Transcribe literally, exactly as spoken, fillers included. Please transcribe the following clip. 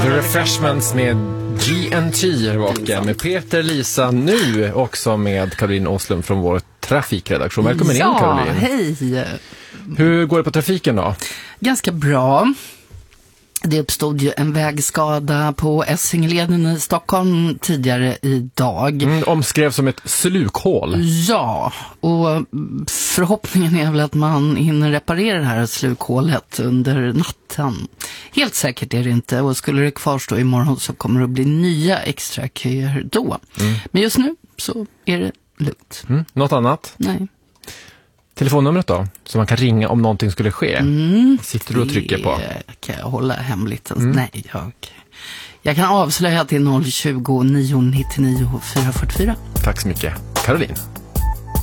The Refreshments med G and T tillbaka med Peter, Lisa, nu också med Caroline Åslund från vår trafikredaktion. Välkommen ja, in, Caroline. Hej. Hur går det på trafiken då? Ganska bra. Det uppstod ju en vägskada på Essingeleden i Stockholm tidigare idag. Mm, omskrevs som ett slukhål. Ja, och förhoppningen är väl att man hinner reparera det här slukhålet under natten. Helt säkert är det inte, och skulle det kvarstå imorgon så kommer det att bli nya extra köer då. Mm. Men just nu så är det lugnt. Mm. Något annat? Nej. Telefonnumret då? Så man kan ringa om någonting skulle ske. Mm, sitter du och trycker på? Kan jag hålla hemligt? Mm. Nej, jag, jag kan avslöja till noll tjugo, nio nittionio, fyra fyrtiofyra. Tack så mycket, Caroline.